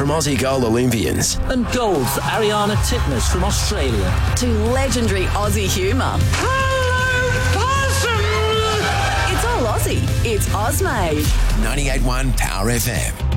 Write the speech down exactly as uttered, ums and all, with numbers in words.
from Aussie goal Olympians. And gold for Ariana Titmus from Australia. To legendary Aussie humour. Hello, possum! It's all Aussie. It's Ozmade. ninety-eight point one Power F M.